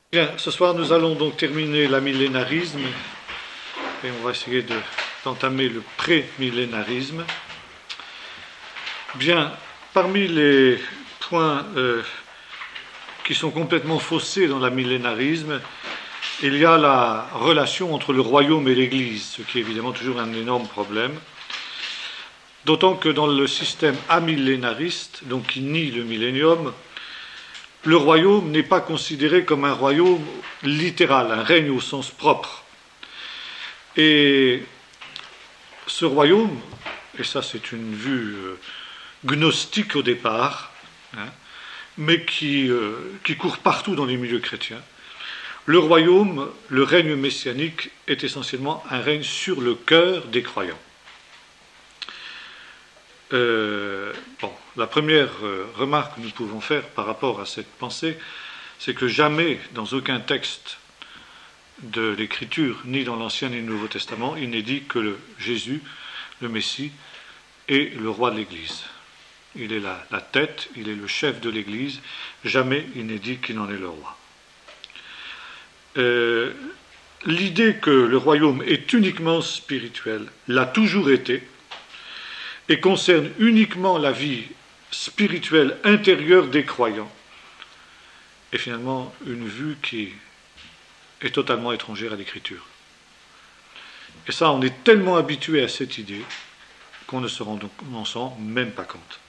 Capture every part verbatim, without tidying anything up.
Bien, ce soir nous allons donc terminer l'amillénarisme et on va essayer de, d'entamer le pré-millénarisme. Bien, parmi les points euh, qui sont complètement faussés dans l'amillénarisme, il y a la relation entre le royaume et l'Église, ce qui est évidemment toujours un énorme problème. D'autant que dans le système amillénariste, donc qui nie le millénium, le royaume n'est pas considéré comme un royaume littéral, un règne au sens propre. Et ce royaume, et ça c'est une vue euh, gnostique au départ, hein, mais qui, euh, qui court partout dans les milieux chrétiens, le royaume, le règne messianique, est essentiellement un règne sur le cœur des croyants. Euh, bon, la première euh, remarque que nous pouvons faire par rapport à cette pensée, c'est que jamais, dans aucun texte de l'Écriture, ni dans l'Ancien ni le Nouveau Testament, il n'est dit que le Jésus, le Messie, est le roi de l'Église. Il est la, la tête, il est le chef de l'Église, jamais il n'est dit qu'il en est le roi. Euh, l'idée que le royaume est uniquement spirituel l'a toujours été, et concerne uniquement la vie spirituelle intérieure des croyants, est finalement une vue qui est totalement étrangère à l'Écriture. Et ça, on est tellement habitué à cette idée qu'on ne se rend donc, on n'en se rend même pas compte.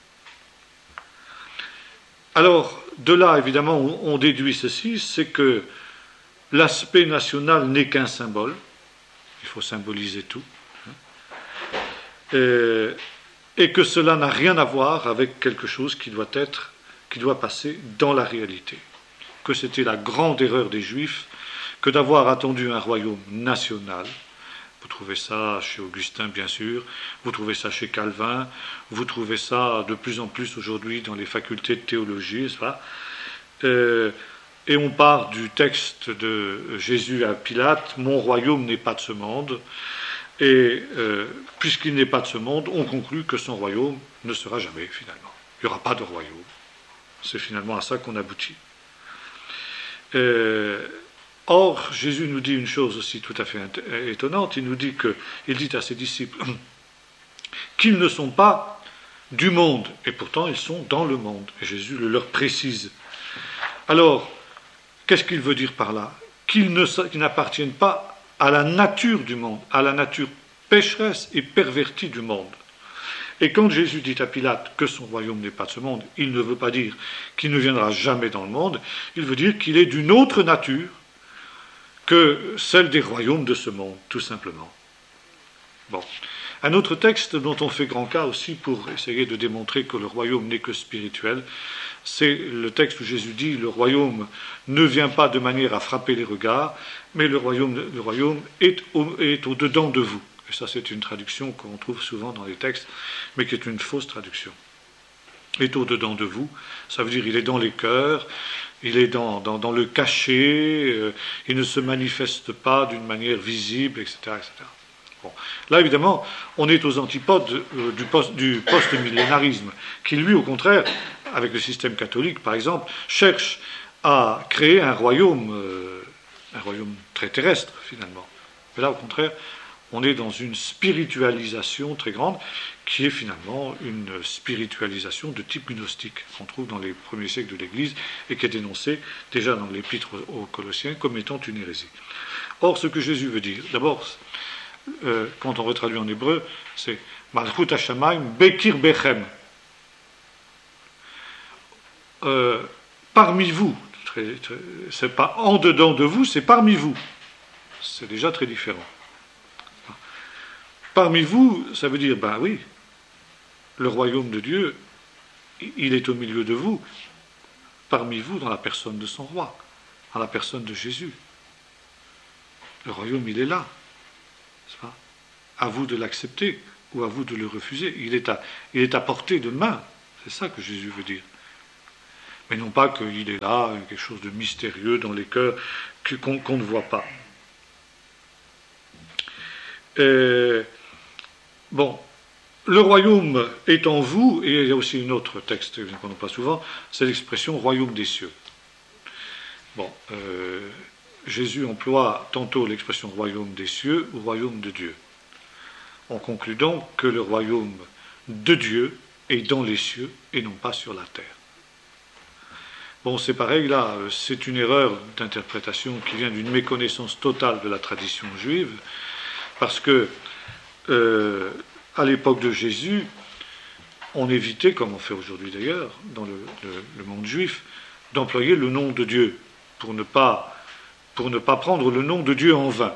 Alors, de là, évidemment, on déduit ceci, c'est que l'aspect national n'est qu'un symbole, il faut symboliser tout, et, et que cela n'a rien à voir avec quelque chose qui doit être, qui doit passer dans la réalité. Que c'était la grande erreur des Juifs que d'avoir attendu un royaume national. Vous trouvez ça chez Augustin, bien sûr, vous trouvez ça chez Calvin, vous trouvez ça de plus en plus aujourd'hui dans les facultés de théologie, n'est-ce pas ? euh, Et on part du texte de Jésus à Pilate, « Mon royaume n'est pas de ce monde », et euh, puisqu'il n'est pas de ce monde, on conclut que son royaume ne sera jamais, finalement. Il n'y aura pas de royaume. C'est finalement à ça qu'on aboutit. Euh, or, Jésus nous dit une chose aussi tout à fait étonnante. Il nous dit que, il dit à ses disciples qu'ils ne sont pas du monde, et pourtant ils sont dans le monde. Et Jésus le leur précise. Alors, qu'est-ce qu'il veut dire par là ? Qu'ils ne, qu'ils n'appartiennent pas à la nature du monde, à la nature pécheresse et pervertie du monde. Et quand Jésus dit à Pilate que son royaume n'est pas de ce monde, il ne veut pas dire qu'il ne viendra jamais dans le monde, il veut dire qu'il est d'une autre nature que celle des royaumes de ce monde, tout simplement. Bon. Un autre texte dont on fait grand cas aussi pour essayer de démontrer que le royaume n'est que spirituel, c'est le texte où Jésus dit « Le royaume ne vient pas de manière à frapper les regards, mais le royaume, le royaume est, au, est au-dedans de vous. » Et ça, c'est une traduction qu'on trouve souvent dans les textes, mais qui est une fausse traduction. « Est au-dedans de vous », ça veut dire il est dans les cœurs, il est dans, dans, dans le cachet, euh, il ne se manifeste pas d'une manière visible, et cetera, et cetera. Bon. Là, évidemment, on est aux antipodes euh, du, post, du post-millénarisme, qui, lui, au contraire, avec le système catholique, par exemple, cherche à créer un royaume, euh, un royaume très terrestre, finalement. Mais là, au contraire, on est dans une spiritualisation très grande, qui est finalement une spiritualisation de type gnostique, qu'on trouve dans les premiers siècles de l'Église, et qui est dénoncée déjà dans l'Épître aux Colossiens comme étant une hérésie. Or, ce que Jésus veut dire, d'abord, Euh, quand on retraduit en hébreu, c'est Malchut Hashamayim Bekir Bechem. Euh, parmi vous, très, très, c'est pas en dedans de vous, c'est parmi vous. C'est déjà très différent. Parmi vous, ça veut dire, ben oui, le royaume de Dieu, il est au milieu de vous, parmi vous, dans la personne de son roi, dans la personne de Jésus. Le royaume, il est là. À vous de l'accepter ou à vous de le refuser. Il est à, il est à portée de main. C'est ça que Jésus veut dire. Mais non pas qu'il est là, quelque chose de mystérieux dans les cœurs qu'on, qu'on ne voit pas. Et, bon, le royaume est en vous, et il y a aussi un autre texte qu'on n'a pas souvent, c'est l'expression royaume des cieux. Bon, euh, Jésus emploie tantôt l'expression royaume des cieux ou royaume de Dieu. On conclut donc que le royaume de Dieu est dans les cieux et non pas sur la terre. Bon, c'est pareil, là, c'est une erreur d'interprétation qui vient d'une méconnaissance totale de la tradition juive, parce que, euh, à l'époque de Jésus, on évitait, comme on fait aujourd'hui d'ailleurs, dans le, le, le monde juif, d'employer le nom de Dieu, pour ne pas, pour ne pas prendre le nom de Dieu en vain.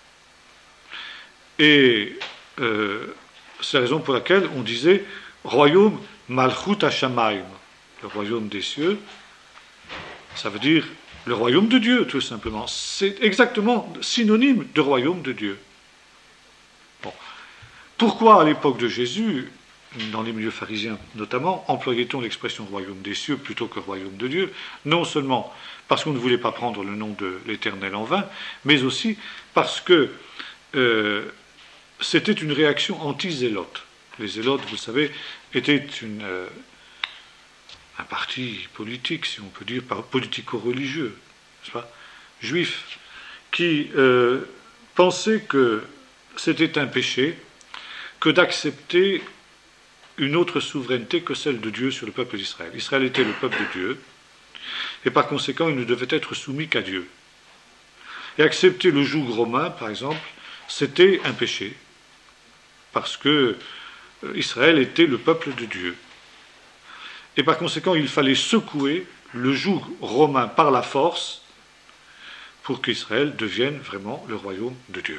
Et euh, c'est la raison pour laquelle on disait royaume Malchut Hashamayim, le royaume des cieux. Ça veut dire le royaume de Dieu, tout simplement. C'est exactement synonyme de royaume de Dieu. Bon. Pourquoi, à l'époque de Jésus, dans les milieux pharisiens notamment, employait-on l'expression royaume des cieux plutôt que royaume de Dieu? Non seulement parce qu'on ne voulait pas prendre le nom de l'Éternel en vain, mais aussi parce que euh, c'était une réaction anti-zélote. Les zélotes, vous savez, étaient une... Euh, un parti politique, si on peut dire, politico-religieux, n'est-ce pas, juif, qui euh, pensait que c'était un péché que d'accepter une autre souveraineté que celle de Dieu sur le peuple d'Israël. Israël était le peuple de Dieu, et par conséquent, il ne devait être soumis qu'à Dieu. Et accepter le joug romain, par exemple, c'était un péché, parce que Israël était le peuple de Dieu. Et par conséquent, il fallait secouer le joug romain par la force pour qu'Israël devienne vraiment le royaume de Dieu.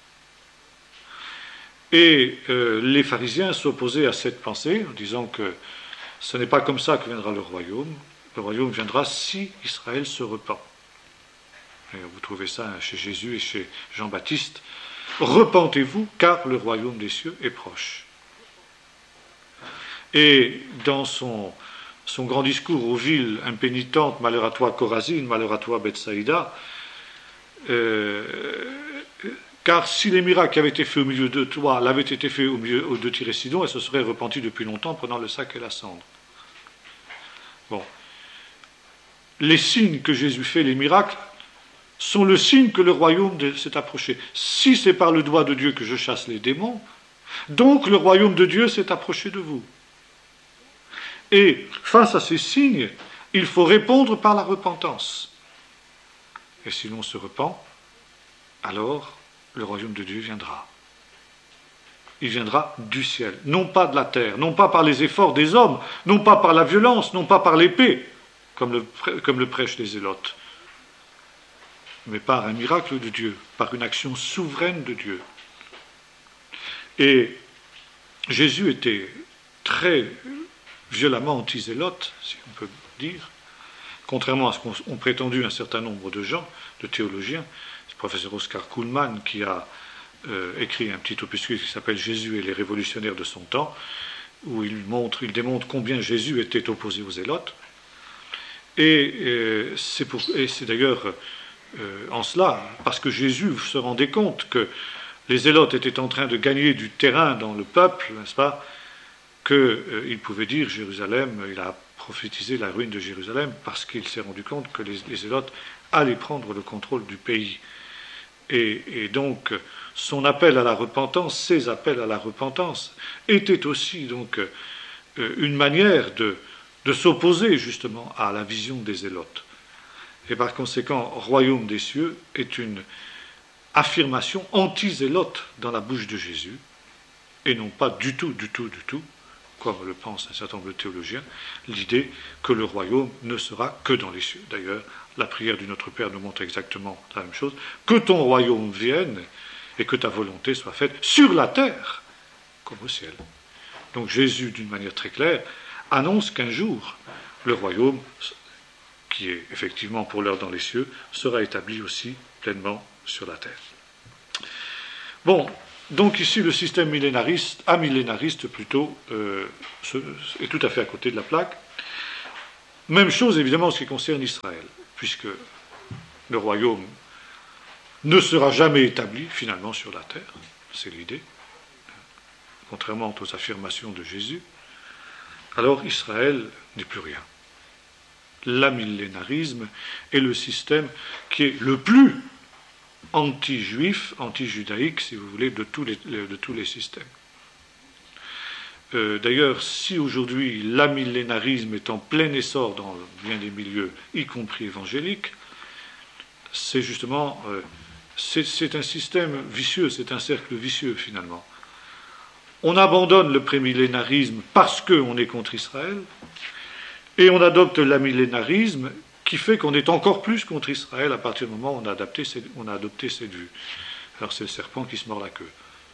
Et euh, les pharisiens s'opposaient à cette pensée en disant que ce n'est pas comme ça que viendra le royaume. Le royaume viendra si Israël se repent. Et vous trouvez ça chez Jésus et chez Jean-Baptiste. Repentez-vous, car le royaume des cieux est proche. Et dans son, son grand discours aux villes impénitentes, malheur à toi Chorazine, malheur à toi Bethsaïda, euh, car si les miracles qui avaient été faits au milieu de toi l'avaient été faits au milieu de Tyr et Sidon, elle se serait repentie depuis longtemps, prenant le sac et la cendre. Bon. Les signes que Jésus fait, les miracles, sont le signe que le royaume s'est approché. Si c'est par le doigt de Dieu que je chasse les démons, donc le royaume de Dieu s'est approché de vous. Et face à ces signes, il faut répondre par la repentance. Et si l'on se repent, alors le royaume de Dieu viendra. Il viendra du ciel, non pas de la terre, non pas par les efforts des hommes, non pas par la violence, non pas par l'épée, comme le, comme le prêchent les zélotes, mais par un miracle de Dieu, par une action souveraine de Dieu. Et Jésus était très violemment anti-zélote, si on peut dire, contrairement à ce qu'ont prétendu un certain nombre de gens, de théologiens. C'est le professeur Oscar Kuhlmann qui a euh, écrit un petit opuscule qui s'appelle « Jésus et les révolutionnaires de son temps », où il, montre, il démontre combien Jésus était opposé aux zélotes. Et euh, c'est, pour, et c'est d'ailleurs euh, en cela, parce que Jésus se rendait compte que les zélotes étaient en train de gagner du terrain dans le peuple, n'est-ce pas, qu'il euh, pouvait dire Jérusalem, il a prophétisé la ruine de Jérusalem parce qu'il s'est rendu compte que les, les zélotes allaient prendre le contrôle du pays. Et, et donc, son appel à la repentance, ses appels à la repentance, étaient aussi donc euh, une manière de, de s'opposer justement à la vision des zélotes. Et par conséquent, royaume des cieux est une affirmation anti-zélote dans la bouche de Jésus, et non pas du tout, du tout, du tout, comme le pense un certain nombre de théologiens, l'idée que le royaume ne sera que dans les cieux. D'ailleurs, la prière du Notre Père nous montre exactement la même chose, que ton royaume vienne et que ta volonté soit faite sur la terre comme au ciel. Donc Jésus, d'une manière très claire, annonce qu'un jour, le royaume, qui est effectivement pour l'heure dans les cieux, sera établi aussi pleinement sur la terre. Bon, donc ici le système millénariste, amillénariste plutôt, euh, est tout à fait à côté de la plaque. Même chose évidemment en ce qui concerne Israël, puisque le royaume ne sera jamais établi finalement sur la terre, c'est l'idée, contrairement aux affirmations de Jésus. Alors Israël n'est plus rien. l'amillénarisme est le système qui est le plus anti-juif, anti-judaïque, si vous voulez, de tous les, de tous les systèmes. Euh, d'ailleurs, si aujourd'hui l'amillénarisme est en plein essor dans bien des milieux, y compris évangéliques, c'est justement euh, c'est, c'est un système vicieux, c'est un cercle vicieux finalement. On abandonne le prémillénarisme parce qu'on est contre Israël, et on adopte l'amillénarisme qui fait qu'on est encore plus contre Israël à partir du moment où on a, adapté cette, on a adopté cette vue. Alors c'est le serpent qui se mord la queue.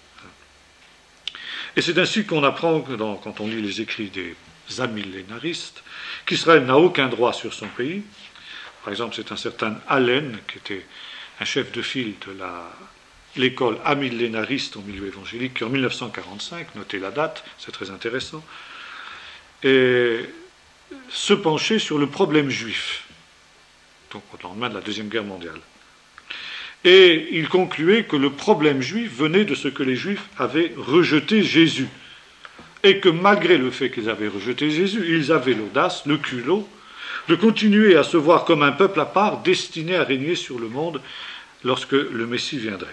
Et c'est ainsi qu'on apprend, dans, quand on lit les écrits des amillénaristes, qu'Israël n'a aucun droit sur son pays. Par exemple, c'est un certain Allen, qui était un chef de file de la, l'école amillénariste au milieu évangélique, qui en mille neuf cent quarante-cinq, notez la date, c'est très intéressant, et se penchait sur le problème juif, donc au lendemain de la Deuxième Guerre mondiale. Et il concluait que le problème juif venait de ce que les Juifs avaient rejeté Jésus. Et que malgré le fait qu'ils avaient rejeté Jésus, ils avaient l'audace, le culot, de continuer à se voir comme un peuple à part, destiné à régner sur le monde lorsque le Messie viendrait.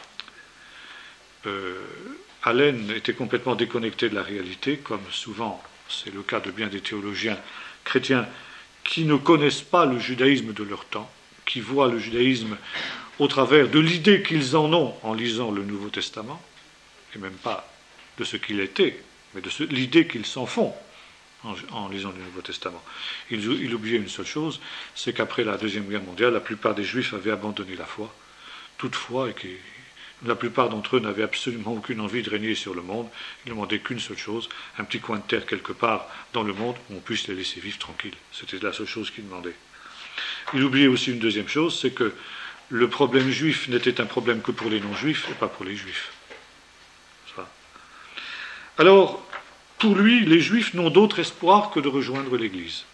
Euh, Allen était complètement déconnecté de la réalité, comme souvent c'est le cas de bien des théologiens chrétiens qui ne connaissent pas le judaïsme de leur temps, qui voient le judaïsme au travers de l'idée qu'ils en ont en lisant le Nouveau Testament, et même pas de ce qu'il était, mais de ce, l'idée qu'ils s'en font en, en lisant le Nouveau Testament. Il, il oubliait une seule chose, c'est qu'après la Deuxième Guerre mondiale, la plupart des Juifs avaient abandonné la foi, toute foi, et que la plupart d'entre eux n'avaient absolument aucune envie de régner sur le monde. Ils ne demandaient qu'une seule chose, un petit coin de terre quelque part dans le monde où on puisse les laisser vivre tranquilles. C'était la seule chose qu'ils demandaient. Il oubliait aussi une deuxième chose, c'est que le problème juif n'était un problème que pour les non-juifs et pas pour les juifs. Ça. Alors, pour lui, les juifs n'ont d'autre espoir que de rejoindre l'Église.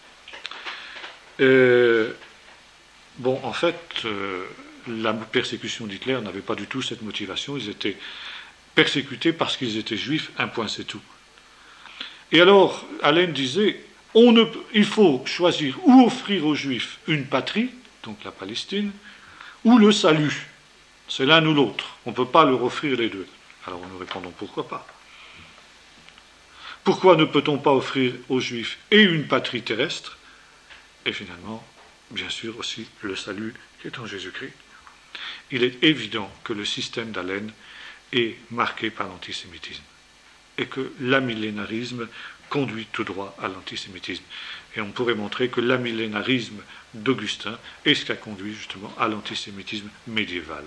Euh, bon, en fait, euh, la persécution d'Hitler n'avait pas du tout cette motivation. Ils étaient persécutés parce qu'ils étaient juifs, un point, c'est tout. Et alors, Allen disait, on ne, il faut choisir ou offrir aux juifs une patrie, donc la Palestine, ou le salut. C'est l'un ou l'autre. On ne peut pas leur offrir les deux. Alors nous répondons pourquoi pas. Pourquoi ne peut-on pas offrir aux Juifs et une patrie terrestre, et finalement, bien sûr aussi, le salut qui est en Jésus-Christ. Il est évident que le système d'Allen est marqué par l'antisémitisme, et que l'amillénarisme conduit tout droit à l'antisémitisme. Et on pourrait montrer que l'amillénarisme d'Augustin est ce qui a conduit justement à l'antisémitisme médiéval.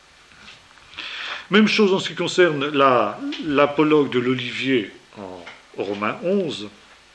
Même chose en ce qui concerne la, l'apologue de l'Olivier en Romains onze.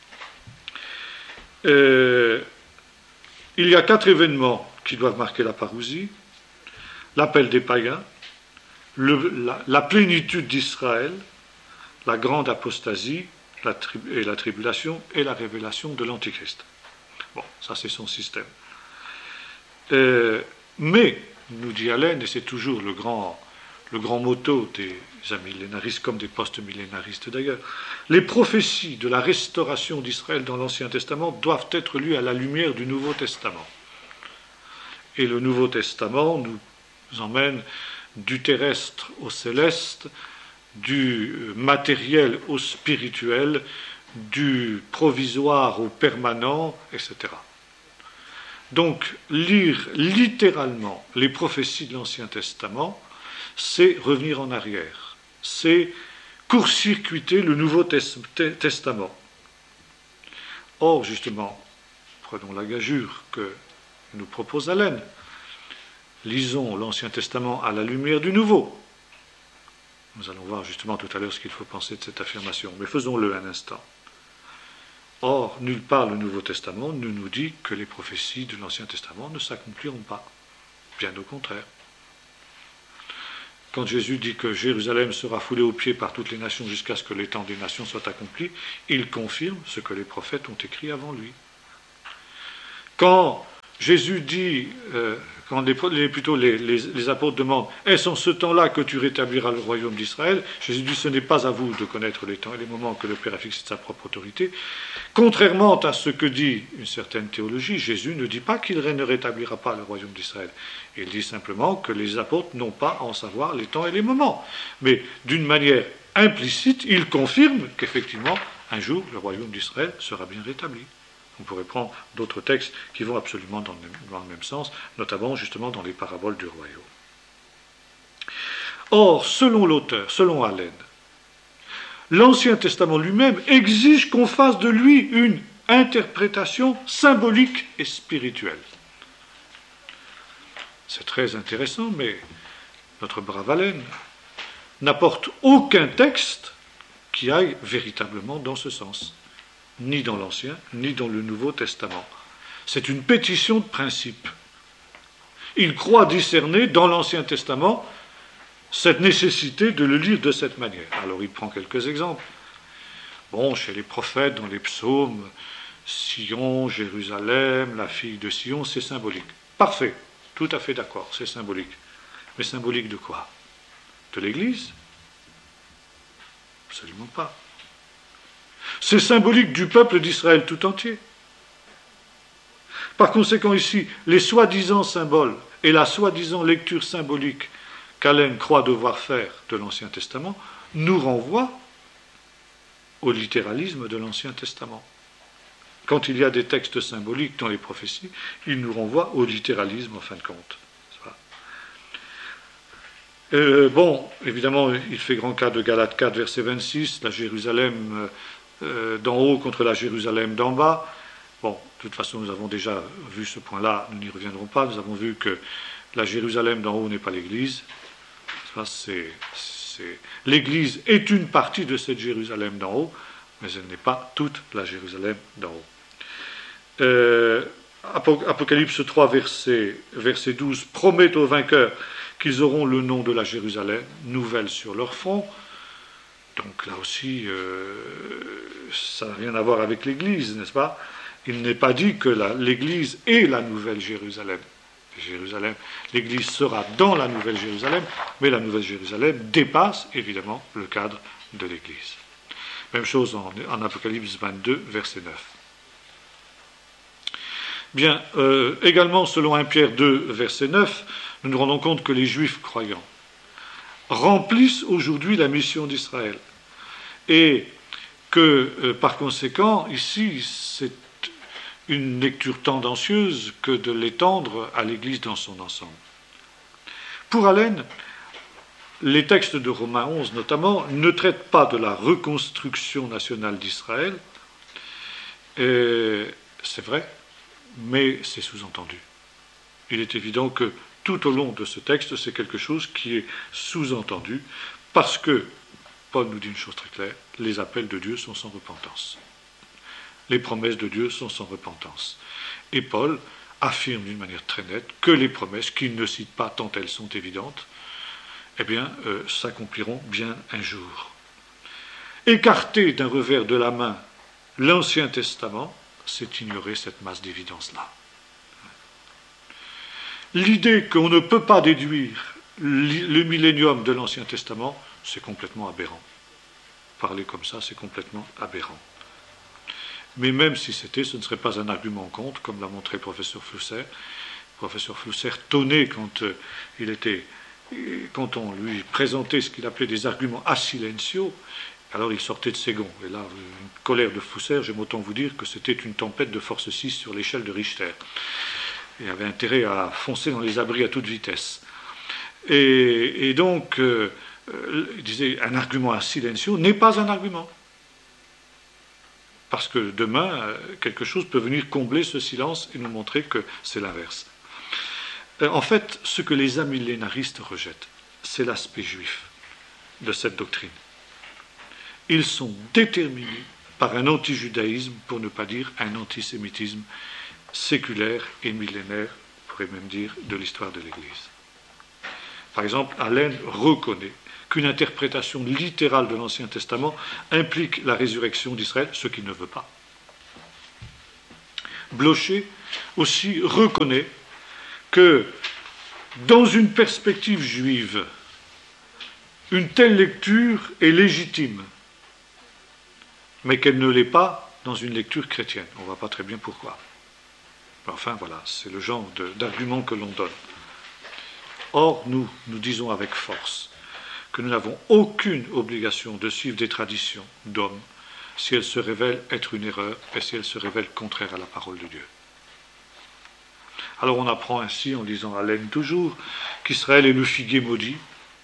Euh, il y a quatre événements qui doivent marquer la parousie: l'appel des païens, le, la, la plénitude d'Israël, la grande apostasie la tri- et la tribulation et la révélation de l'Antichrist. Bon, ça c'est son système. Euh, mais, nous dit Allen, et c'est toujours le grand, le grand motto des amillénaristes comme des post-millénaristes d'ailleurs, les prophéties de la restauration d'Israël dans l'Ancien Testament doivent être lues à la lumière du Nouveau Testament. Et le Nouveau Testament nous emmène du terrestre au céleste, du matériel au spirituel, du provisoire au permanent, et cetera. Donc, lire littéralement les prophéties de l'Ancien Testament, c'est revenir en arrière, c'est court-circuiter le Nouveau Testament. Or, justement, prenons la gageure que nous propose Allen, lisons l'Ancien Testament à la lumière du Nouveau. Nous allons voir justement tout à l'heure ce qu'il faut penser de cette affirmation, mais faisons-le un instant. Or, nulle part le Nouveau Testament ne nous dit que les prophéties de l'Ancien Testament ne s'accompliront pas. Bien au contraire. Quand Jésus dit que Jérusalem sera foulée aux pieds par toutes les nations jusqu'à ce que les temps des nations soient accomplis, il confirme ce que les prophètes ont écrit avant lui. Quand Jésus dit, euh, quand les, les, plutôt les, les, les apôtres demandent « Est-ce en ce temps-là que tu rétabliras le royaume d'Israël ?» Jésus dit « Ce n'est pas à vous de connaître les temps et les moments que le Père a fixés de sa propre autorité. » Contrairement à ce que dit une certaine théologie, Jésus ne dit pas qu'il ne rétablira pas le royaume d'Israël. Il dit simplement que les apôtres n'ont pas à en savoir les temps et les moments. Mais d'une manière implicite, il confirme qu'effectivement, un jour, le royaume d'Israël sera bien rétabli. On pourrait prendre d'autres textes qui vont absolument dans le, même, dans le même sens, notamment justement dans les paraboles du royaume. Or, selon l'auteur, selon Allen, l'Ancien Testament lui-même exige qu'on fasse de lui une interprétation symbolique et spirituelle. C'est très intéressant, mais notre brave Allen n'apporte aucun texte qui aille véritablement dans ce sens, ni dans l'Ancien, ni dans le Nouveau Testament. C'est une pétition de principe. Il croit discerner dans l'Ancien Testament cette nécessité de le lire de cette manière. Alors il prend quelques exemples. Bon, chez les prophètes, dans les psaumes, Sion, Jérusalem, la fille de Sion, c'est symbolique. Parfait, tout à fait d'accord, c'est symbolique. Mais symbolique de quoi? De l'Église? Absolument pas. C'est symbolique du peuple d'Israël tout entier. Par conséquent, ici, les soi-disant symboles et la soi-disant lecture symbolique qu'Allen croit devoir faire de l'Ancien Testament nous renvoient au littéralisme de l'Ancien Testament. Quand il y a des textes symboliques dans les prophéties, il nous renvoie au littéralisme en fin de compte. Euh, bon, évidemment, il fait grand cas de Galates quatre, verset vingt-six, la Jérusalem euh, d'en haut contre la Jérusalem d'en bas. Bon, de toute façon, nous avons déjà vu ce point-là, nous n'y reviendrons pas. Nous avons vu que la Jérusalem d'en haut n'est pas l'Église. Ça, c'est, c'est... L'Église est une partie de cette Jérusalem d'en haut, mais elle n'est pas toute la Jérusalem d'en haut. Euh, Apocalypse trois, verset, verset douze, promet aux vainqueurs qu'ils auront le nom de la Jérusalem nouvelle sur leur front. Donc là aussi, euh, ça n'a rien à voir avec l'Église, n'est-ce pas? Il n'est pas dit que la, l'Église est la nouvelle Jérusalem. Jérusalem. L'Église sera dans la nouvelle Jérusalem, mais la nouvelle Jérusalem dépasse évidemment le cadre de l'Église. Même chose en, en Apocalypse vingt-deux, verset neuf. Bien, euh, également selon premier Pierre deux, verset neuf, nous nous rendons compte que les Juifs croyants remplissent aujourd'hui la mission d'Israël. Et que, euh, par conséquent, ici, c'est une lecture tendancieuse que de l'étendre à l'Église dans son ensemble. Pour Allen, les textes de Romains onze, notamment, ne traitent pas de la reconstruction nationale d'Israël. Et c'est vrai, mais c'est sous-entendu. Il est évident que tout au long de ce texte, c'est quelque chose qui est sous-entendu, parce que, Paul nous dit une chose très claire, les appels de Dieu sont sans repentance. Les promesses de Dieu sont sans repentance. Et Paul affirme d'une manière très nette que les promesses, qu'il ne cite pas tant elles sont évidentes, eh bien, euh, s'accompliront bien un jour. Écarter d'un revers de la main l'Ancien Testament, c'est ignorer cette masse d'évidence-là. L'idée qu'on ne peut pas déduire le millénium de l'Ancien Testament, c'est complètement aberrant. Parler comme ça, c'est complètement aberrant. Mais même si c'était, ce ne serait pas un argument contre, comme l'a montré le professeur Flusser. Le professeur Flusser tonnait quand, euh, il était, quand on lui présentait ce qu'il appelait des arguments a silencio, alors il sortait de ses gonds. Et là, une colère de Flusser, j'aime autant vous dire que c'était une tempête de force six sur l'échelle de Richter. Il avait intérêt à foncer dans les abris à toute vitesse. Et, et donc, euh, il disait, un argument a silencio n'est pas un argument. Parce que demain, quelque chose peut venir combler ce silence et nous montrer que c'est l'inverse. En fait, ce que les amillénaristes rejettent, c'est l'aspect juif de cette doctrine. Ils sont déterminés par un anti-judaïsme, pour ne pas dire un antisémitisme séculaire et millénaire, on pourrait même dire, de l'histoire de l'Église. Par exemple, Allen reconnaît qu'une interprétation littérale de l'Ancien Testament implique la résurrection d'Israël, ce qu'il ne veut pas. Blocher aussi reconnaît que Dans une perspective juive, une telle lecture est légitime, mais qu'elle ne l'est pas dans une lecture chrétienne. On ne voit pas très bien pourquoi. Enfin voilà, c'est le genre de, d'argument que l'on donne. Or, nous, nous disons avec force que nous n'avons aucune obligation de suivre des traditions d'hommes si elles se révèlent être une erreur et si elles se révèlent contraires à la parole de Dieu. Alors on apprend ainsi, en lisant Allen toujours, qu'Israël est le figuier maudit,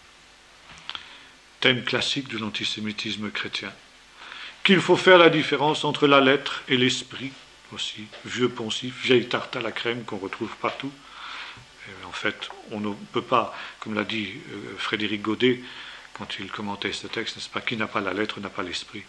thème classique de l'antisémitisme chrétien, qu'il faut faire la différence entre la lettre et l'esprit aussi, vieux poncif, vieille tarte à la crème qu'on retrouve partout. Et en fait, on ne peut pas, comme l'a dit euh, Frédéric Godet, quand il commentait ce texte, n'est-ce pas, qui n'a pas la lettre n'a pas l'esprit.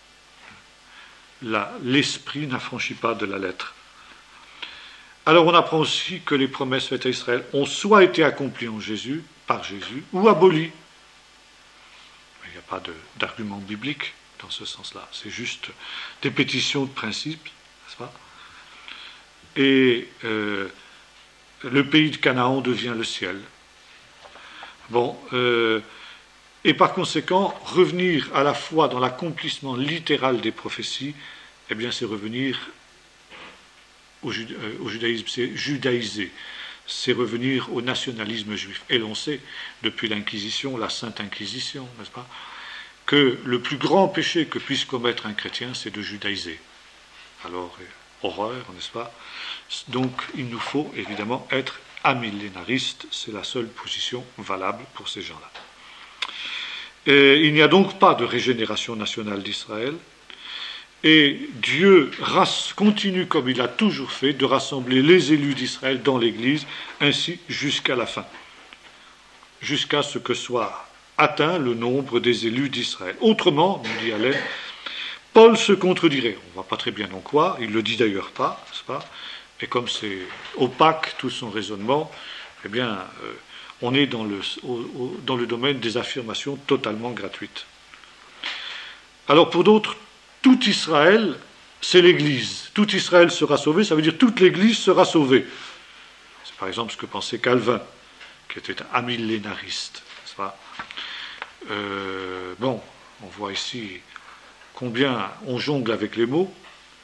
La, l'esprit n'affranchit pas de la lettre. Alors on apprend aussi que les promesses faites à Israël ont soit été accomplies en Jésus, par Jésus, ou abolies. Il n'y a pas de, d'argument biblique dans ce sens-là. C'est juste des pétitions de principe, n'est-ce pas ? Et euh, le pays de Canaan devient le ciel. Bon, euh, et par conséquent, revenir à la fois dans l'accomplissement littéral des prophéties, eh bien c'est revenir au, juda- euh, au judaïsme, c'est judaïser, c'est revenir au nationalisme juif. Et l'on sait, depuis l'Inquisition, la Sainte Inquisition, n'est-ce pas, que le plus grand péché que puisse commettre un chrétien, c'est de judaïser. Alors, euh, horreur, n'est-ce pas ? Donc, il nous faut évidemment être amillénaristes, c'est la seule position valable pour ces gens-là. Et il n'y a donc pas de régénération nationale d'Israël, et Dieu continue, comme il a toujours fait, de rassembler les élus d'Israël dans l'Église, ainsi jusqu'à la fin, jusqu'à ce que soit atteint le nombre des élus d'Israël. Autrement, nous dit Allen, Paul se contredirait. On ne voit pas très bien en quoi, il ne le dit d'ailleurs pas, n'est-ce pas ? Et comme c'est opaque tout son raisonnement, eh bien, euh, on est dans le, au, au, dans le domaine des affirmations totalement gratuites. Alors pour d'autres, tout Israël, c'est l'Église. Tout Israël sera sauvé, ça veut dire toute l'Église sera sauvée. C'est par exemple ce que pensait Calvin, qui était un amillénariste, n'est-ce pas ? Euh, bon, on voit ici combien on jongle avec les mots.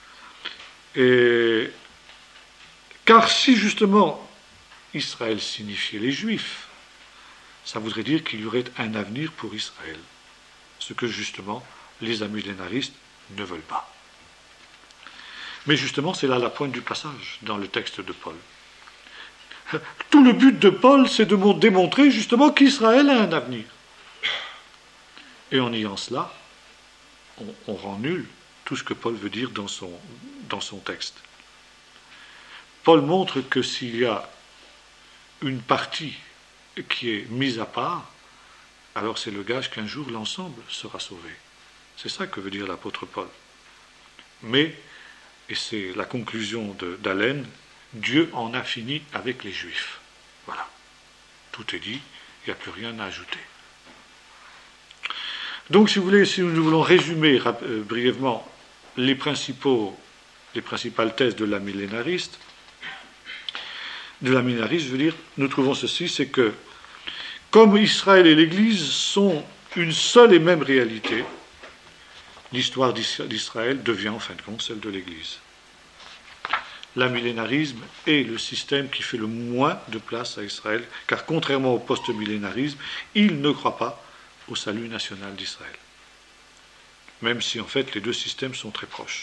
Et, car si justement Israël signifiait les Juifs, ça voudrait dire qu'il y aurait un avenir pour Israël, ce que justement les amillénaristes ne veulent pas. Mais justement, c'est là la pointe du passage dans le texte de Paul. Tout le but de Paul, c'est de démontrer justement qu'Israël a un avenir. Et en ayant cela, on, on rend nul tout ce que Paul veut dire dans son, dans son texte. Paul montre que s'il y a une partie qui est mise à part, alors c'est le gage qu'un jour l'ensemble sera sauvé. C'est ça que veut dire l'apôtre Paul. Mais, et c'est la conclusion de, d'Allen, Dieu en a fini avec les Juifs. Voilà. Tout est dit, il n'y a plus rien à ajouter. Donc, si vous voulez, si nous voulons résumer euh, brièvement les, principaux, les principales thèses de l'amillénariste, de l'amillénariste, je veux dire, nous trouvons ceci, c'est que, comme Israël et l'Église sont une seule et même réalité, l'histoire d'Israël devient en fin de compte celle de l'Église. L'amillénarisme est le système qui fait le moins de place à Israël, car contrairement au post-millénarisme, il ne croit pas au salut national d'Israël. Même si en fait les deux systèmes sont très proches.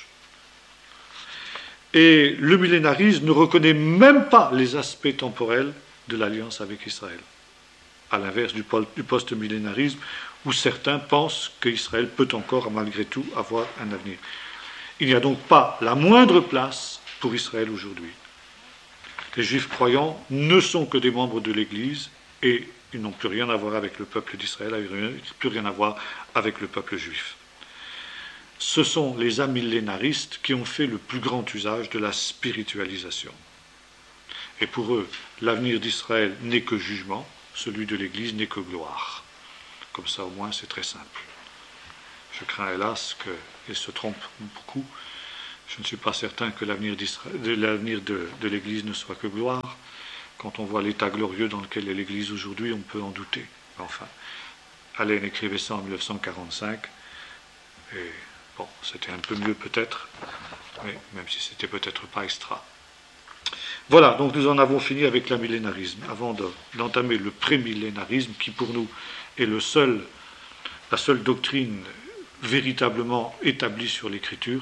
Et le millénarisme ne reconnaît même pas les aspects temporels de l'alliance avec Israël, à l'inverse du post-millénarisme, où certains pensent qu'Israël peut encore, malgré tout, avoir un avenir. Il n'y a donc pas la moindre place pour Israël aujourd'hui. Les Juifs croyants ne sont que des membres de l'Église et ils n'ont plus rien à voir avec le peuple d'Israël, ils n'ont plus rien à voir avec le peuple juif. Ce sont les amillénaristes qui ont fait le plus grand usage de la spiritualisation. Et pour eux, l'avenir d'Israël n'est que jugement, celui de l'Église n'est que gloire. Comme ça, au moins, c'est très simple. Je crains, hélas, qu'ils se trompent beaucoup. Je ne suis pas certain que l'avenir, de, l'avenir de, de l'Église ne soit que gloire, Quand on voit l'état glorieux dans lequel est l'Église aujourd'hui, on peut en douter. Enfin, Allen écrivait ça en mille neuf cent quarante-cinq, et bon, c'était un peu mieux peut-être, mais même si c'était peut-être pas extra. Voilà, donc nous en avons fini avec l'amillénarisme, avant de, d'entamer le prémillénarisme, qui pour nous est le seul, la seule doctrine véritablement établie sur l'Écriture.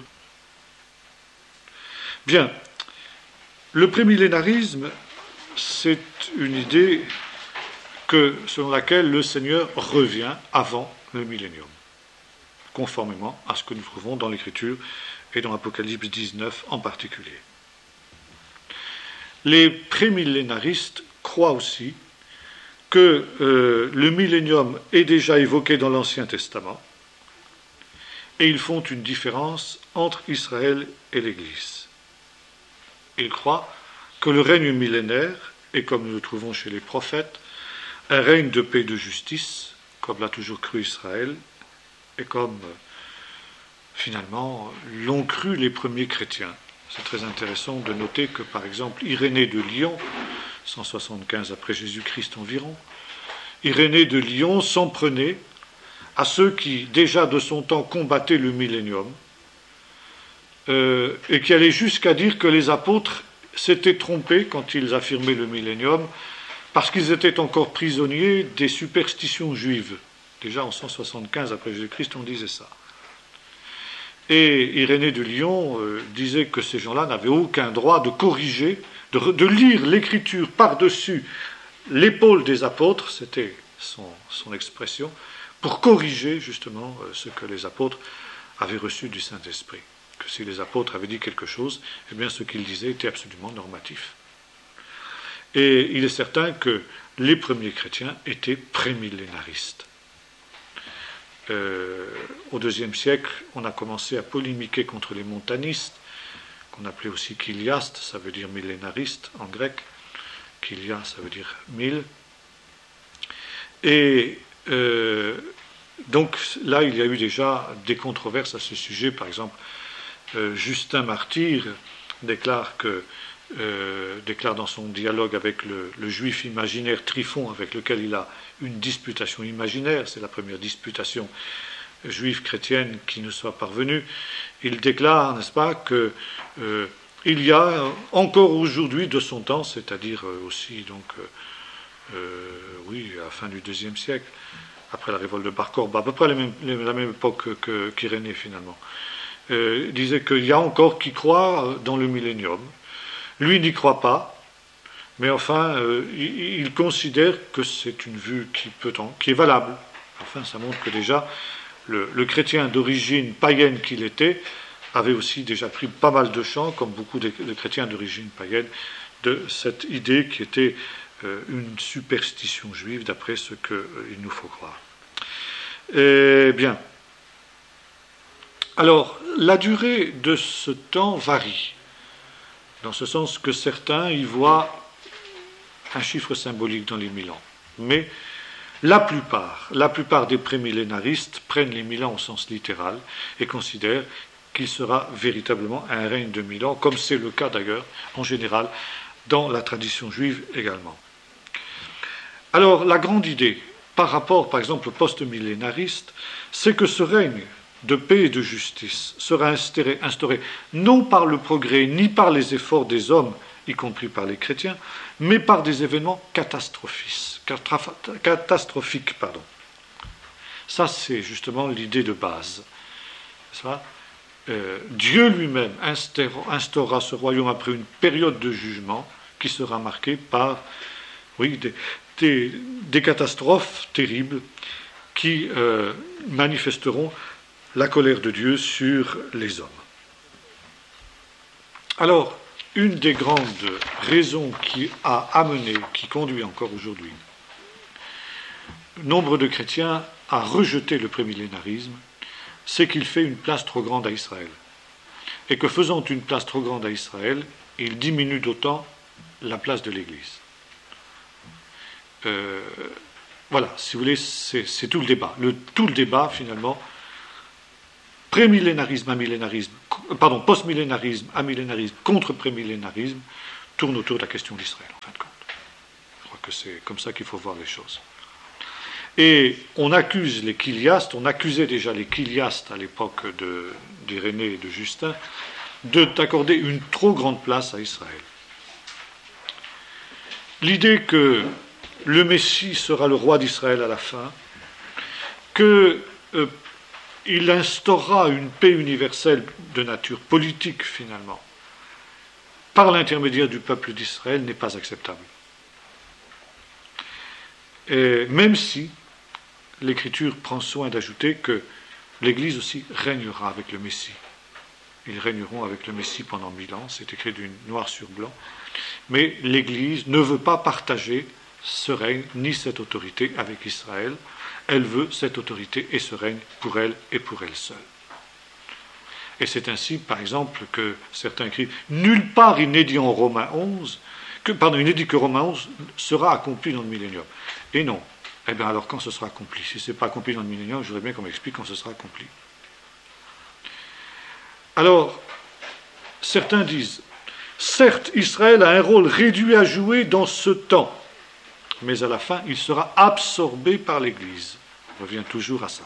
Bien, le prémillénarisme, c'est une idée que, selon laquelle le Seigneur revient avant le millénium, conformément à ce que nous trouvons dans l'Écriture et dans Apocalypse dix-neuf en particulier. Les prémillénaristes croient aussi que euh, le millénium est déjà évoqué dans l'Ancien Testament et ils font une différence entre Israël et l'Église. Ils croient que le règne millénaire est, comme nous le trouvons chez les prophètes, un règne de paix et de justice, comme l'a toujours cru Israël, et comme euh, finalement l'ont cru les premiers chrétiens. C'est très intéressant de noter que, par exemple, Irénée de Lyon, cent soixante-quinze après Jésus-Christ environ, Irénée de Lyon s'en prenait à ceux qui, déjà de son temps, combattaient le millénium, euh, et qui allaient jusqu'à dire que les apôtres s'étaient trompés quand ils affirmaient le millénium, parce qu'ils étaient encore prisonniers des superstitions juives. Déjà en cent soixante-quinze après Jésus-Christ, on disait ça. Et Irénée de Lyon euh, disait que ces gens-là n'avaient aucun droit de corriger, de, de lire l'Écriture par-dessus l'épaule des apôtres, c'était son, son expression, pour corriger justement euh, ce que les apôtres avaient reçu du Saint-Esprit. Que si les apôtres avaient dit quelque chose, eh bien ce qu'ils disaient était absolument normatif. Et il est certain que les premiers chrétiens étaient prémillénaristes. Euh, au deuxième siècle, on a commencé à polémiquer contre les montanistes, qu'on appelait aussi chiliastes, ça veut dire millénariste en grec. Chilia, ça veut dire mille. Et euh, donc là, il y a eu déjà des controverses à ce sujet. Par exemple, euh, Justin Martyr déclare que Euh, déclare dans son dialogue avec le, le juif imaginaire Tryphon, avec lequel il a une disputation imaginaire, c'est la première disputation juive chrétienne qui nous soit parvenue, il déclare, n'est-ce pas, que euh, il y a encore aujourd'hui de son temps, c'est-à-dire aussi donc euh, oui, à la fin du deuxième siècle, après la révolte de Bar Korba, à peu près la même, la même époque que, qu'Irénée finalement, euh, disait qu'il y a encore qui croient dans le millénium. Lui n'y croit pas, mais enfin, euh, il, il considère que c'est une vue qui, peut en, qui est valable. Enfin, ça montre que déjà, le, le chrétien d'origine païenne qu'il était avait aussi déjà pris pas mal de champs, comme beaucoup de, de chrétiens d'origine païenne, de cette idée qui était euh, une superstition juive, d'après ce qu'il euh, nous faut croire. Eh bien, alors, la durée de ce temps varie, dans ce sens que certains y voient un chiffre symbolique dans les mille ans. Mais la plupart, la plupart des prémillénaristes prennent les mille ans au sens littéral et considèrent qu'il sera véritablement un règne de mille ans, comme c'est le cas d'ailleurs, en général, dans la tradition juive également. Alors, la grande idée, par rapport, par exemple, au post-millénariste, c'est que ce règne de paix et de justice sera instauré, instauré non par le progrès ni par les efforts des hommes, y compris par les chrétiens, mais par des événements catastrophiques. catastrophiques pardon. Ça, c'est justement l'idée de base. Ça, euh, Dieu lui-même instaurera ce royaume après une période de jugement qui sera marquée par oui, des, des, des catastrophes terribles qui euh, manifesteront la colère de Dieu sur les hommes. Alors, une des grandes raisons qui a amené, qui conduit encore aujourd'hui, nombre de chrétiens à rejeter le prémillénarisme, c'est qu'il fait une place trop grande à Israël. Et que faisant une place trop grande à Israël, il diminue d'autant la place de l'Église. Euh, voilà, si vous voulez, c'est, c'est tout le débat. Le, tout le débat, finalement, prémillénarisme à millénarisme, pardon, post-millénarisme à millénarisme contre prémillénarisme, tourne autour de la question d'Israël, en fin de compte. que c'est comme ça qu'il faut voir les choses. Et on accuse les chiliastes, on accusait déjà les chiliastes à l'époque d'Irénée et de Justin, d'accorder une trop grande place à Israël. L'idée que le Messie sera le roi d'Israël à la fin, qu'il euh, instaurera une paix universelle de nature politique finalement, par l'intermédiaire du peuple d'Israël, n'est pas acceptable. Et même si l'Écriture prend soin d'ajouter que l'Église aussi régnera avec le Messie. Ils régneront avec le Messie pendant mille ans, c'est écrit du noir sur blanc. Mais l'Église ne veut pas partager ce règne ni cette autorité avec Israël. Elle veut cette autorité et ce règne pour elle et pour elle seule. Et c'est ainsi, par exemple, que certains écrivent « Nulle part il n'est dit en Romains onze, que, pardon, il n'est dit que Romains onze sera accompli dans le millénium. » Et non. Eh bien alors quand ce sera accompli? Si ce n'est pas accompli dans le millénium, je voudrais bien qu'on m'explique quand ce sera accompli. Alors, certains disent, certes, Israël a un rôle réduit à jouer dans ce temps, mais à la fin, il sera absorbé par l'Église. On revient toujours à ça.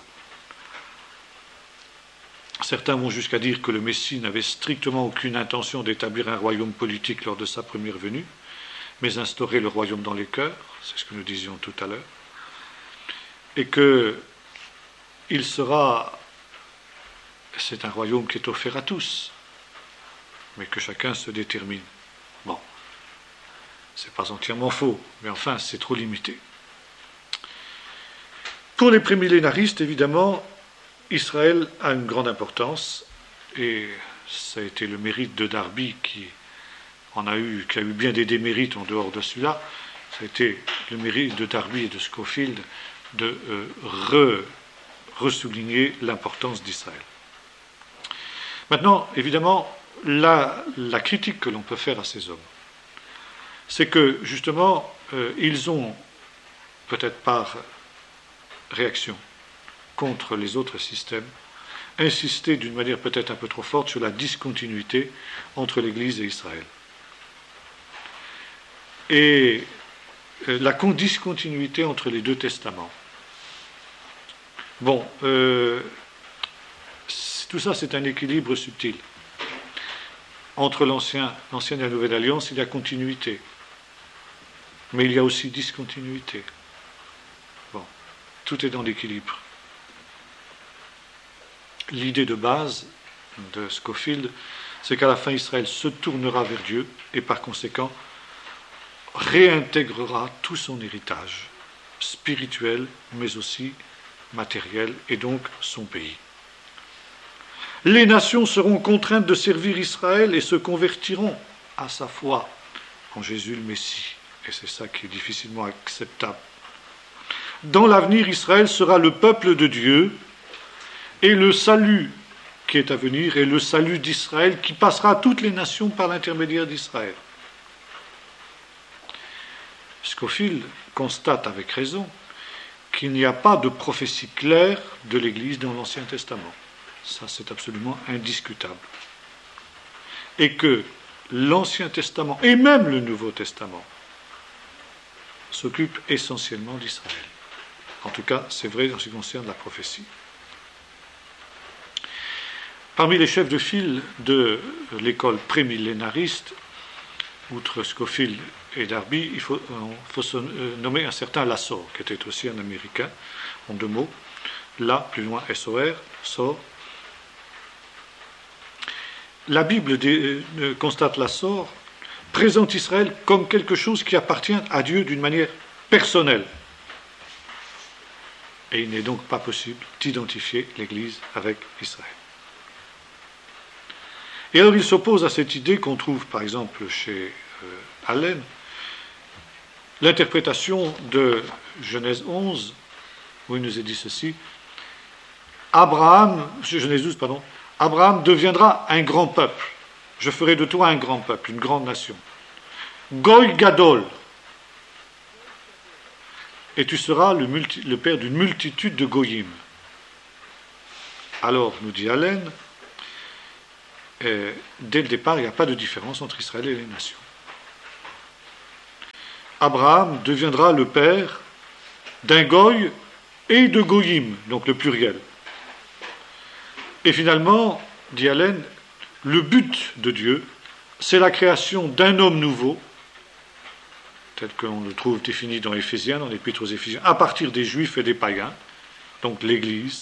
Certains vont jusqu'à dire que le Messie n'avait strictement aucune intention d'établir un royaume politique lors de sa première venue, mais instaurer le royaume dans les cœurs, c'est ce que nous disions tout à l'heure, et qu'il sera... C'est un royaume qui est offert à tous, mais que chacun se détermine. Bon, c'est pas entièrement faux, mais enfin, c'est trop limité. Pour les prémillénaristes, évidemment, Israël a une grande importance, et ça a été le mérite de Darby qui en a eu, qui a eu bien des démérites en dehors de celui-là. Ça a été le mérite de Darby et de Scofield de euh, re, ressouligner l'importance d'Israël. Maintenant, évidemment, la, la critique que l'on peut faire à ces hommes, c'est que, justement, euh, ils ont, peut-être par réaction contre les autres systèmes, insisté d'une manière peut-être un peu trop forte sur la discontinuité entre l'Église et Israël. Et euh, la discontinuité entre les deux testaments. Bon, euh, tout ça, c'est un équilibre subtil. Entre l'ancien, l'ancienne et la nouvelle alliance, il y a continuité. Mais il y a aussi discontinuité. Bon, tout est dans l'équilibre. L'idée de base de Scofield, c'est qu'à la fin, Israël se tournera vers Dieu et par conséquent réintégrera tout son héritage spirituel, mais aussi matériel, et donc son pays. Les nations seront contraintes de servir Israël et se convertiront à sa foi en Jésus le Messie. Et c'est ça qui est difficilement acceptable. Dans l'avenir, Israël sera le peuple de Dieu et le salut qui est à venir est le salut d'Israël qui passera à toutes les nations par l'intermédiaire d'Israël. Scofield constate avec raison qu'il n'y a pas de prophétie claire de l'Église dans l'Ancien Testament. Ça, c'est absolument indiscutable. Et que l'Ancien Testament, et même le Nouveau Testament, s'occupent essentiellement d'Israël. En tout cas, c'est vrai en ce qui concerne la prophétie. Parmi les chefs de file de l'école prémillénariste, outre Scofield et Darby, il faut, il faut se nommer un certain Lassor, qui était aussi un Américain, en deux mots. Là, plus loin, S O R, Sor. La Bible dé, euh, constate Lassor, présente Israël comme quelque chose qui appartient à Dieu d'une manière personnelle. Et il n'est donc pas possible d'identifier l'Église avec Israël. Et alors il s'oppose à cette idée qu'on trouve par exemple chez euh, Allen, l'interprétation de Genèse onze, où il nous est dit ceci, Abraham, Genèse douze, pardon, Abraham deviendra un grand peuple, je ferai de toi un grand peuple, une grande nation. Goy Gadol, et tu seras le, multi, le père d'une multitude de Goyim. Alors, nous dit Allen, euh, dès le départ, il n'y a pas de différence entre Israël et les nations. Abraham deviendra le père d'un goy et de goyim, donc le pluriel. Et finalement, dit Allen, le but de Dieu, c'est la création d'un homme nouveau, tel qu'on le trouve défini dans Éphésiens, dans l'Épître aux Éphésiens, à partir des Juifs et des païens, donc l'Église,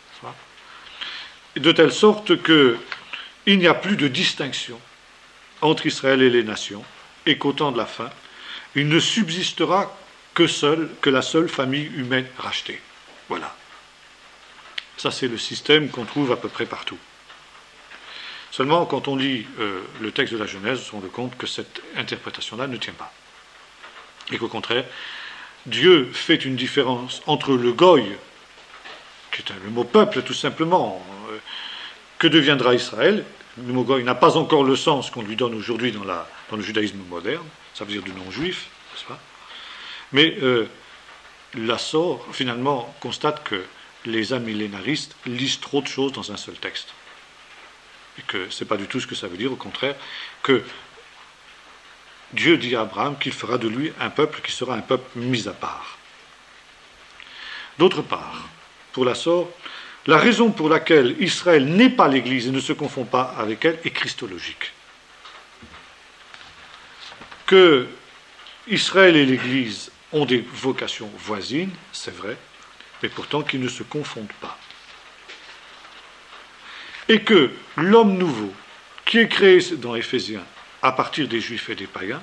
de telle sorte qu'il n'y a plus de distinction entre Israël et les nations, et qu'au temps de la fin, il ne subsistera que, seul, que la seule famille humaine rachetée. Voilà. Ça, c'est le système qu'on trouve à peu près partout. Seulement, quand on lit euh, le texte de la Genèse, on se rend compte que cette interprétation-là ne tient pas. Et qu'au contraire, Dieu fait une différence entre le goy, qui est le mot peuple tout simplement, euh, que deviendra Israël. Le mot goy n'a pas encore le sens qu'on lui donne aujourd'hui dans, la, dans le judaïsme moderne, ça veut dire du non-juif, n'est-ce pas? Mais euh, l'Assor, finalement, constate que les amillénaristes lisent trop de choses dans un seul texte. Et que ce n'est pas du tout ce que ça veut dire, au contraire, que Dieu dit à Abraham qu'il fera de lui un peuple qui sera un peuple mis à part. D'autre part, pour l'Assor, la raison pour laquelle Israël n'est pas l'Église et ne se confond pas avec elle est christologique. Que Israël et l'Église ont des vocations voisines, c'est vrai, mais pourtant qu'ils ne se confondent pas. Et que l'homme nouveau, qui est créé dans Éphésiens à partir des Juifs et des païens,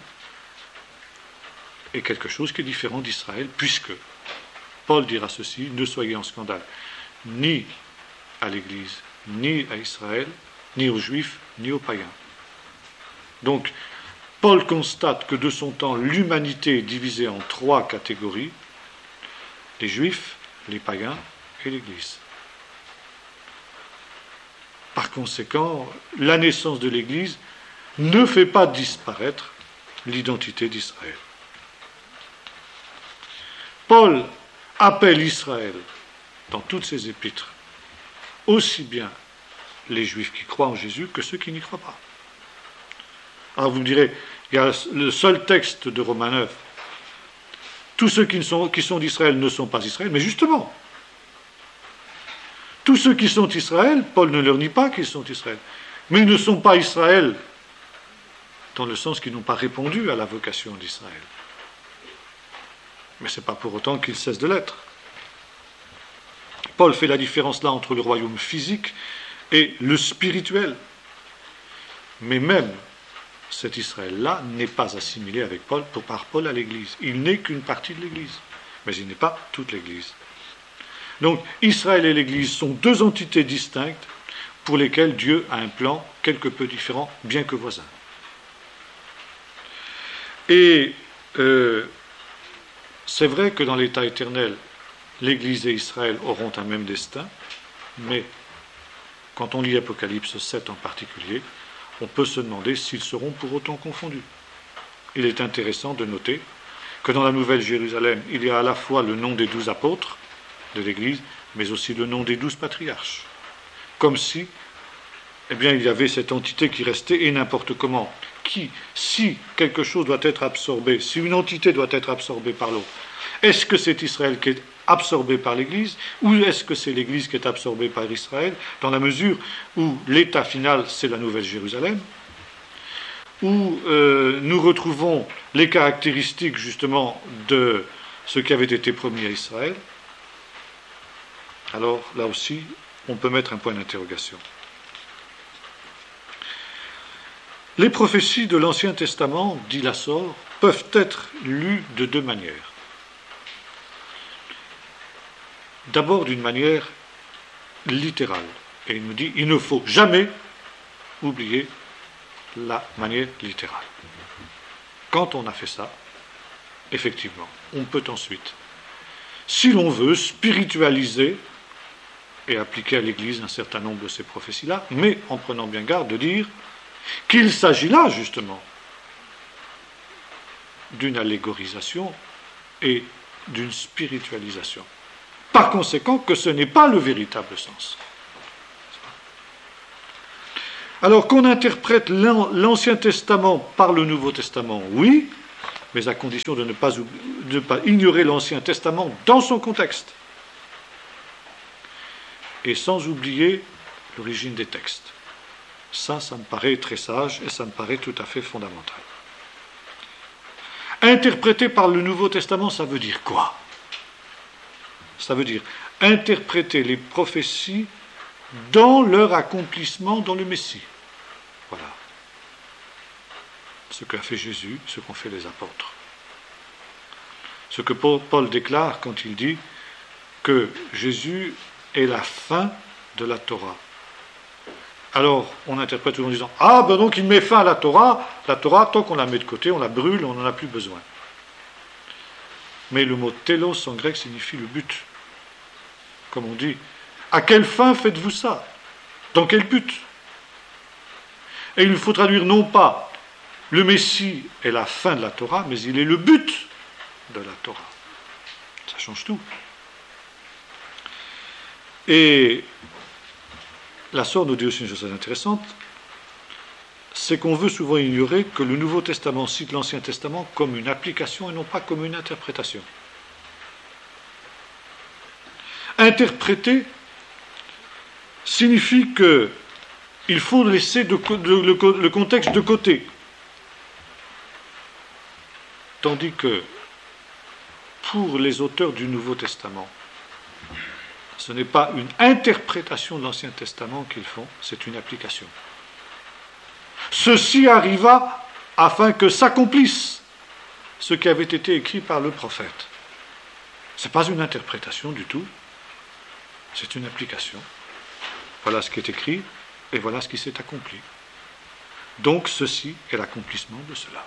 est quelque chose qui est différent d'Israël, puisque Paul dira ceci, ne soyez en scandale ni à l'Église, ni à Israël, ni aux Juifs, ni aux païens. Donc, Paul constate que de son temps, l'humanité est divisée en trois catégories, les Juifs, les païens et l'Église. Par conséquent, la naissance de l'Église ne fait pas disparaître l'identité d'Israël. Paul appelle Israël, dans toutes ses épîtres, aussi bien les Juifs qui croient en Jésus que ceux qui n'y croient pas. Alors vous me direz, il y a le seul texte de Romains neuf, tous ceux qui sont, qui sont d'Israël ne sont pas Israël, mais justement, tous ceux qui sont Israël, Paul ne leur nie pas qu'ils sont Israël, mais ils ne sont pas Israël dans le sens qu'ils n'ont pas répondu à la vocation d'Israël. Mais ce n'est pas pour autant qu'ils cessent de l'être. Paul fait la différence là entre le royaume physique et le spirituel. Mais même cet Israël-là n'est pas assimilé avec Paul, par Paul à l'Église. Il n'est qu'une partie de l'Église, mais il n'est pas toute l'Église. Donc Israël et l'Église sont deux entités distinctes pour lesquelles Dieu a un plan quelque peu différent, bien que voisin. Et euh, c'est vrai que dans l'état éternel, l'Église et Israël auront un même destin, mais quand on lit Apocalypse sept en particulier, on peut se demander s'ils seront pour autant confondus. Il est intéressant de noter que dans la Nouvelle Jérusalem, il y a à la fois le nom des douze apôtres de l'Église, mais aussi le nom des douze patriarches. Comme si, eh bien, il y avait cette entité qui restait et n'importe comment. Qui, si quelque chose doit être absorbé, si une entité doit être absorbée par l'autre, est-ce que c'est Israël qui est absorbé par l'Église, ou est-ce que c'est l'Église qui est absorbée par Israël, dans la mesure où l'état final, c'est la Nouvelle Jérusalem, où euh, nous retrouvons les caractéristiques justement de ce qui avait été promis à Israël. Alors là aussi, on peut mettre un point d'interrogation. Les prophéties de l'Ancien Testament, dit Lassor, peuvent être lues de deux manières. D'abord d'une manière littérale. Et il nous dit, il ne faut jamais oublier la manière littérale. Quand on a fait ça, effectivement, on peut ensuite, si l'on veut, spiritualiser et appliquer à l'Église un certain nombre de ces prophéties-là, mais en prenant bien garde de dire qu'il s'agit là, justement, d'une allégorisation et d'une spiritualisation. Par conséquent, que ce n'est pas le véritable sens. Alors qu'on interprète l'Ancien Testament par le Nouveau Testament, oui, mais à condition de ne pas, de ne pas ignorer l'Ancien Testament dans son contexte, et sans oublier l'origine des textes. Ça, ça me paraît très sage, et ça me paraît tout à fait fondamental. Interpréter par le Nouveau Testament, ça veut dire quoi? Ça veut dire interpréter les prophéties dans leur accomplissement dans le Messie. Voilà. Ce qu'a fait Jésus, ce qu'ont fait les apôtres. Ce que Paul déclare quand il dit que Jésus est la fin de la Torah. Alors, on interprète tout en disant « Ah, ben donc il met fin à la Torah. La Torah, tant qu'on la met de côté, on la brûle, on n'en a plus besoin. » Mais le mot « télos » en grec signifie le but. Comme on dit « À quelle fin faites-vous ça? Dans quel but ?» Et il faut traduire non pas « Le Messie est la fin de la Torah », mais il est le but de la Torah. Ça change tout. Et la Sœur nous dit aussi une chose très intéressante, c'est qu'on veut souvent ignorer que le Nouveau Testament cite l'Ancien Testament comme une application et non pas comme une interprétation. Interpréter signifie qu'il faut laisser de, de, le, le contexte de côté. Tandis que pour les auteurs du Nouveau Testament, ce n'est pas une interprétation de l'Ancien Testament qu'ils font, c'est une application. Ceci arriva afin que s'accomplisse ce qui avait été écrit par le prophète. Ce n'est pas une interprétation du tout, c'est une application. Voilà ce qui est écrit et voilà ce qui s'est accompli. Donc ceci est l'accomplissement de cela.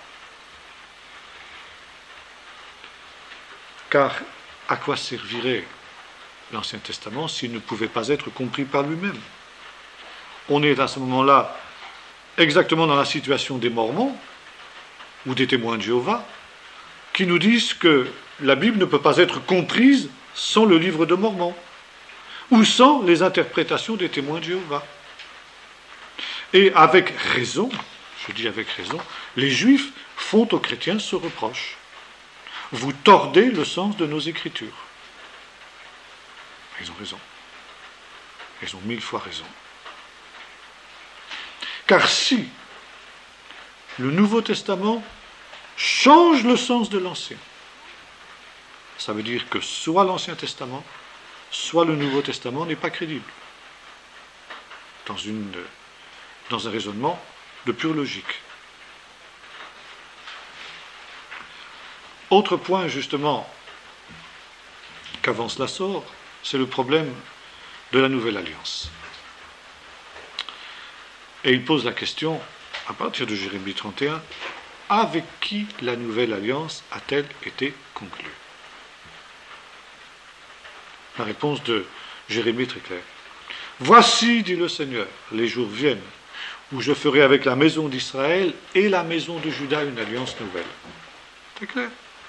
Car à quoi servirait l'Ancien Testament s'il ne pouvait pas être compris par lui-même? On est à ce moment-là exactement dans la situation des Mormons ou des témoins de Jéhovah qui nous disent que la Bible ne peut pas être comprise sans le livre de Mormon ou sans les interprétations des témoins de Jéhovah. Et avec raison, je dis avec raison, les Juifs font aux chrétiens ce reproche. Vous tordez le sens de nos Écritures. Ils ont raison. Ils ont mille fois raison. Car si le Nouveau Testament change le sens de l'Ancien, ça veut dire que soit l'Ancien Testament, soit le Nouveau Testament n'est pas crédible. Dans, une, dans un raisonnement de pure logique. Autre point, justement, qu'avance la Sœur, c'est le problème de la Nouvelle Alliance. Et il pose la question, à partir de Jérémie trente et un, avec qui la Nouvelle Alliance a-t-elle été conclue? La réponse de Jérémie est très claire. Voici, dit le Seigneur, les jours viennent où je ferai avec la maison d'Israël et la maison de Juda une alliance nouvelle. C'est clair.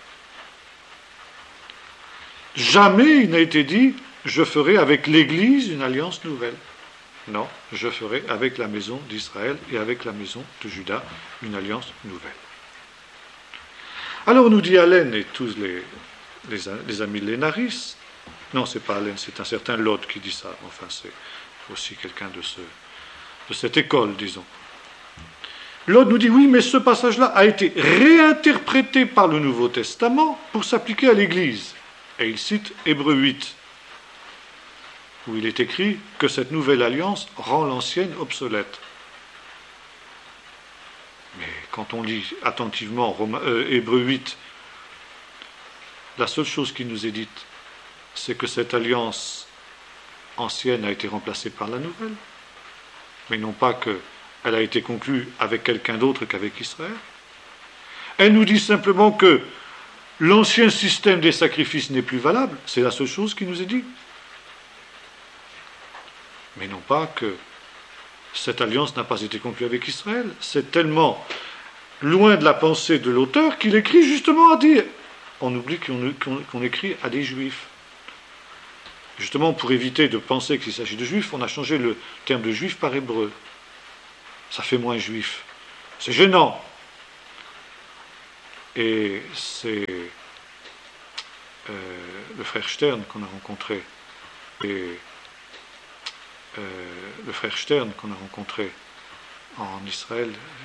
Jamais il n'a été dit je ferai avec l'Église une alliance nouvelle. Non, je ferai avec la maison d'Israël et avec la maison de Juda une alliance nouvelle. Alors nous dit Allen et tous les, les, les amis lénaristes, non, c'est pas Allen, c'est un certain Lod qui dit ça, enfin c'est aussi quelqu'un de, ce, de cette école, disons. Lod nous dit oui, mais ce passage-là a été réinterprété par le Nouveau Testament pour s'appliquer à l'Église. Et il cite Hébreux huit, où il est écrit que cette nouvelle alliance rend l'ancienne obsolète. Mais quand on lit attentivement Romain, euh, Hébreux huit, la seule chose qui nous est dite, c'est que cette alliance ancienne a été remplacée par la nouvelle, mais non pas qu'elle a été conclue avec quelqu'un d'autre qu'avec Israël. Elle nous dit simplement que l'ancien système des sacrifices n'est plus valable, c'est la seule chose qui nous est dit. Mais non pas que cette alliance n'a pas été conclue avec Israël. C'est tellement loin de la pensée de l'auteur qu'il écrit justement à dire. On oublie qu'on, qu'on, qu'on écrit à des juifs. Justement, pour éviter de penser qu'il s'agit de juifs, on a changé le terme de juif par hébreu. Ça fait moins juif. C'est gênant. Et c'est euh, le frère Stern qu'on a rencontré, et euh, le frère Stern qu'on a rencontré en Israël,